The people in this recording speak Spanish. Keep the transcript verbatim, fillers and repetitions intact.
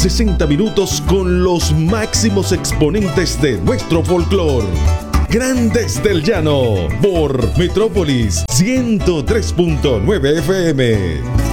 sesenta minutos con los máximos exponentes de nuestro folclore. Grandes del Llano por Metrópolis ciento tres punto nueve F M.